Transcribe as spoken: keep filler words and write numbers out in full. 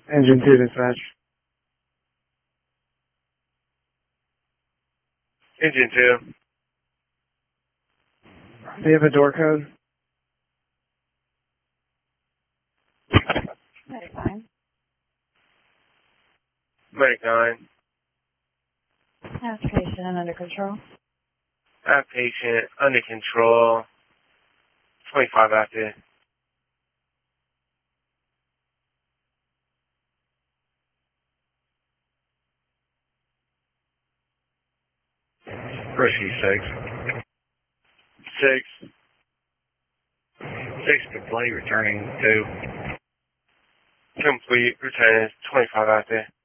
Engine two dispatch. Engine two. Do you have a door code? Medic nine. Medic nine. Has patient under control. Have patient under control. twenty-five active. Rescue six. Six. Six complete, returning two. Complete. Return is twenty-five active.